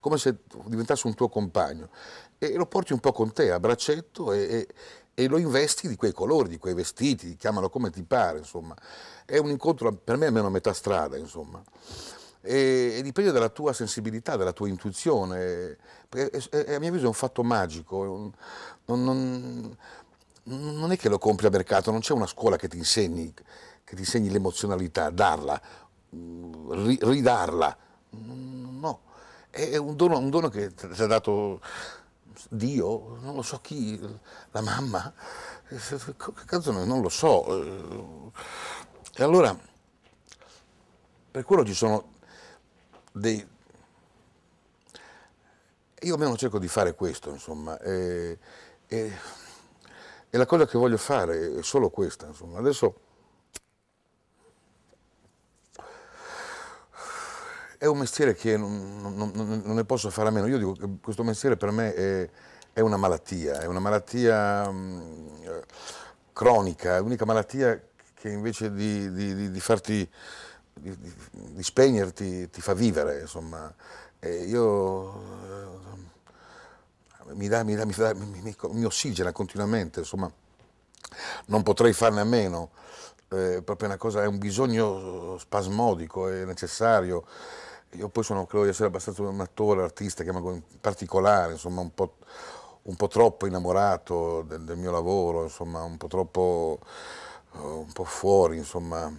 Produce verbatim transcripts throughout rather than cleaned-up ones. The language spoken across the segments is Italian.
come se diventasse un tuo compagno, e lo porti un po' con te a braccetto e, e- e lo investi di quei colori, di quei vestiti, chiamalo come ti pare, insomma. È un incontro, per me almeno a metà strada, insomma. E, e dipende dalla tua sensibilità, dalla tua intuizione, perché è- è- a mio avviso è un fatto magico, è un- non, non- non è che lo compri a mercato, non c'è una scuola che ti insegni, che ti insegni l'emozionalità, darla, mm, ri- ridarla. Mm, No, è un dono, un dono che ti ha dato Dio, non lo so chi, la mamma, eh, che cazzo ne- non lo so. eh. E allora, per quello ci sono dei... Io almeno cerco di fare questo, insomma, e, e- e la cosa che voglio fare è solo questa, insomma. Adesso è un mestiere che non, non- non- non ne posso fare a meno. Io dico che questo mestiere per me è, è una malattia, è una malattia mh, eh, cronica, è l'unica malattia che invece di, di- di- di farti, di, di- di spegnerti, ti fa vivere, insomma. E io eh, mi dà, mi dà- mi dà- mi- mi- mi ossigena continuamente, insomma, non potrei farne a meno. È proprio una cosa, è un bisogno spasmodico, è necessario. Io poi sono, credo di essere abbastanza un attore, artista, chiamiamolo particolare, insomma, un po', un po' troppo innamorato del, del mio lavoro, insomma, un po' troppo, eh, un po' fuori, insomma.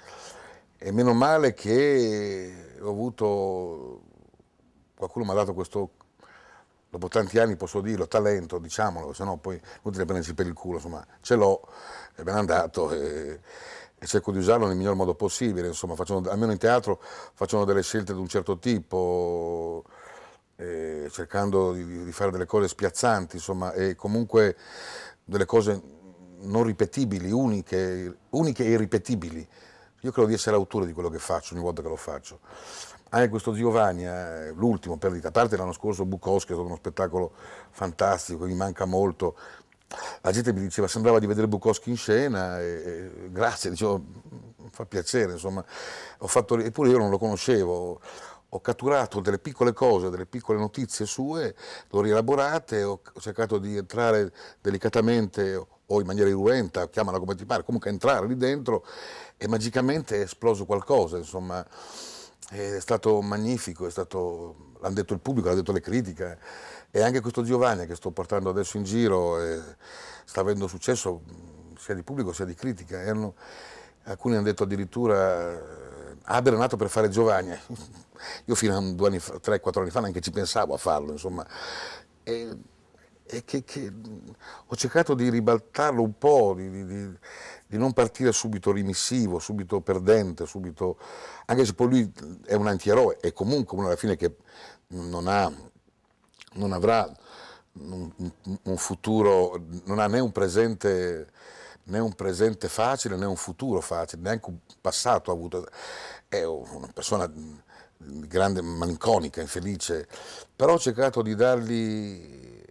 E meno male che ho avuto, qualcuno mi ha dato questo, dopo tanti anni posso dirlo, talento, diciamolo, se no poi inutile prendersi per il culo, insomma, ce l'ho, e me l'hanno dato e, e cerco di usarlo nel miglior modo possibile, insomma, facendo, almeno in teatro facendo delle scelte di un certo tipo, eh, cercando di, di fare delle cose spiazzanti, insomma, e comunque delle cose non ripetibili, uniche, uniche e irripetibili. Io credo di essere autore di quello che faccio ogni volta che lo faccio. Anche questo Giovanni, eh, l'ultimo per dire, a parte l'anno scorso Bukowski è stato uno spettacolo fantastico, mi manca molto. La gente mi diceva sembrava di vedere Bukowski in scena, e, e grazie, dicevo, fa piacere, insomma. Ho fatto, eppure io non lo conoscevo, ho catturato delle piccole cose, delle piccole notizie sue, l'ho rielaborate, ho, ho cercato di entrare delicatamente o in maniera irruenta, chiamala come ti pare, comunque entrare lì dentro e magicamente è esploso qualcosa, insomma. È stato magnifico, è stato, l'hanno detto il pubblico, l'hanno detto le critiche, e anche questo Giovanni che sto portando adesso in giro eh, sta avendo successo sia di pubblico sia di critica. E hanno- alcuni hanno detto addirittura eh, Abel è nato per fare Giovanni. Io fino a due anni fa, tre quattro anni fa neanche ci pensavo a farlo, insomma. E, e che, che- ho cercato di ribaltarlo un po', di, di- di- di non partire subito rimissivo, subito perdente, subito, anche se poi lui è un antieroe, è comunque uno alla fine che non ha, non avrà un, un futuro, non ha né un presente né un presente facile né un futuro facile, neanche un passato ha avuto. È una persona grande, malinconica, infelice, però ho cercato di dargli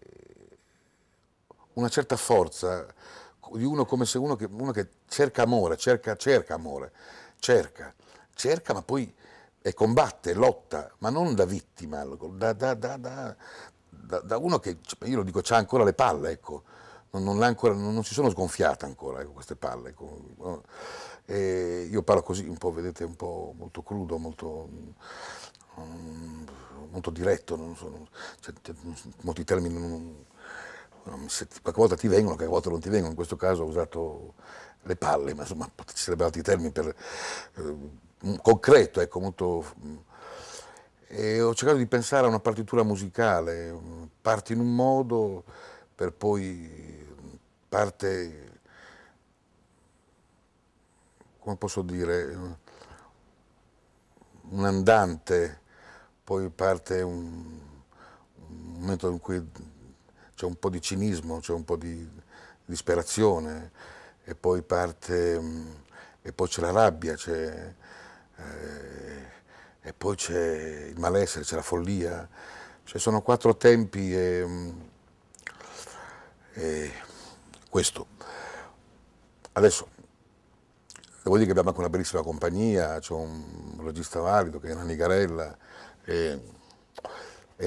una certa forza di uno come se uno che, uno che cerca amore, cerca, cerca amore, cerca, cerca ma poi e combatte, lotta, ma non da vittima, da, da- da- da- da- da uno che, io lo dico, c'ha ancora le palle, ecco, non, non l'ha ancora- non- non si sono sgonfiate ancora, ecco, queste palle. Ecco. E io parlo così un po', vedete, un po' molto crudo, molto, mm, molto diretto, non so, non- cioè, cioè, molti termini non, non- se- qualche volta ti vengono, qualche volta non ti vengono. In questo caso ho usato le palle, ma insomma ci sarebbero altri termini per eh, un concreto, ecco, molto. E ho cercato di pensare a una partitura musicale, parti in un modo, per poi parte, come posso dire, un andante, poi parte un, un momento in cui c'è un po' di cinismo, c'è un po' di disperazione, e poi parte, mm, e poi c'è la rabbia, c'è, eh, e poi c'è il malessere, c'è la follia. Cioè sono quattro tempi e, mm, e questo. Adesso devo dire che abbiamo anche una bellissima compagnia, c'è un regista valido che è Nanni Garella. E